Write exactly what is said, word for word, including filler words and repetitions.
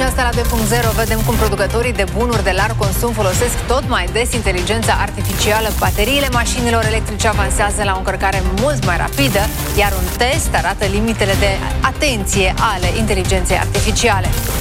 asta la doi punct zero vedem cum producătorii de bunuri de larg consum folosesc tot mai des inteligența artificială. Bateriile mașinilor electrice avansează la o încărcare mult mai rapidă, iar un test arată limitele de atenție ale inteligenței artificiale.